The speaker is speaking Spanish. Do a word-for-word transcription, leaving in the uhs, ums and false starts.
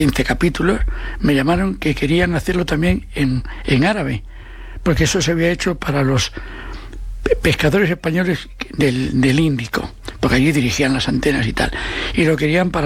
quince capítulos, me llamaron que querían hacerlo también en, en árabe, porque eso se había hecho para los pescadores españoles del, del Índico, porque allí dirigían las antenas y tal, y lo querían para